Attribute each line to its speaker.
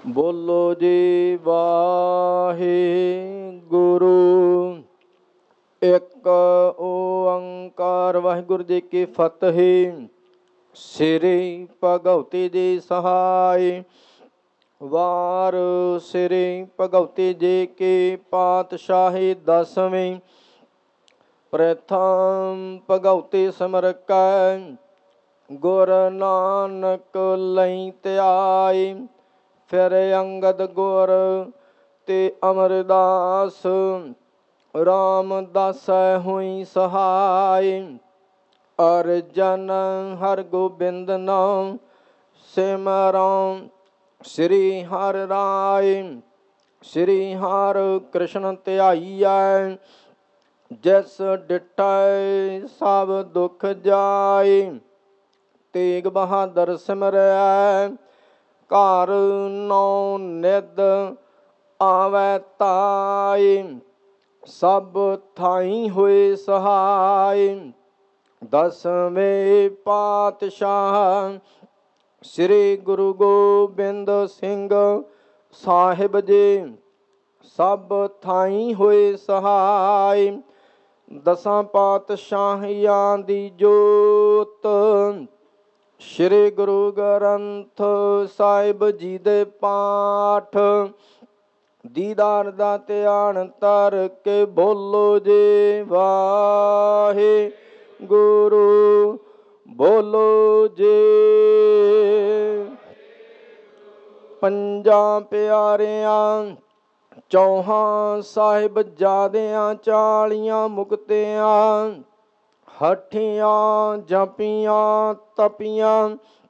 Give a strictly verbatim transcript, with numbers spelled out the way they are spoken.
Speaker 1: ਬੋਲੋ ਜੀ ਵਾਹਿਗੁਰੂ। ਇੱਕ ਓੰਕਾਰ ਵਾਹਿਗੁਰੂ ਜੀ ਕੀ ਫਤਿਹ। ਸ੍ਰੀ ਭਗਵਤੀ ਜੀ ਸਹਾਇ। ਵਾਰ ਸ੍ਰੀ ਭਗਵਤੀ ਜੀ ਕੀ ਪਾਤਸ਼ਾਹੀ ਦਸਵੀਂ। ਪ੍ਰਥਮ ਭਗਵਤੀ ਸਿਮਰ ਕੈ ਗੁਰ ਨਾਨਕ ਲਈ ਧਿਆਈ। ਫਿਰ ਅੰਗਦ ਗੁਰ ਤੇ ਅਮਰਦਾਸ ਰਾਮਦਾਸੈ ਹੋਈ ਸਹਾਈ। ਅਰਜਨ ਹਰਗੋਬਿੰਦ ਨਾਮ ਸਿਮਰਉ ਸ੍ਰੀ ਹਰਿ ਰਾਇ। ਸ੍ਰੀ ਹਰਿ ਕ੍ਰਿਸ਼ਨ ਧਿਆਈਐ ਜਿਸ ਡਿਠੈ ਸਭ ਦੁਖ ਜਾਇ। ਤੇਗ ਬਹਾਦਰ ਸਿਮਰੈ ਘਰ ਨੌ ਨਿਧ ਆਵੈ ਤਾਈ। ਸਭ ਥਾਈ ਹੋਏ ਸਹਾਈ। ਦਸਵੇਂ ਪਾਤਸ਼ਾਹ ਸ੍ਰੀ ਗੁਰੂ ਗੋਬਿੰਦ ਸਿੰਘ ਸਾਹਿਬ ਜੀ ਸਭ ਥਾਈ ਹੋਏ ਸਹਾਈ। ਦਸਾਂ ਪਾਤਸ਼ਾਹੀਆਂ ਦੀ ਜੋਤ ਸ੍ਰੀ ਗੁਰੂ ਗ੍ਰੰਥ ਸਾਹਿਬ ਜੀ ਦੇ ਪਾਠ ਦੀਦਾਰ ਦਾ ਧਿਆਨ ਧਰ ਕੇ ਬੋਲੋ ਜੀ ਵਾਹਿਗੁਰੂ। ਬੋਲੋ ਜੀ। ਪੰਜਾਂ ਪਿਆਰਿਆਂ ਚੌਹਾਂ ਸਾਹਿਬਜ਼ਾਦਿਆਂ ਚਾਲੀਆਂ ਮੁਕਤਿਆਂ ਹਠੀਆਂ ਜਪੀਆਂ ਤਪੀਆਂ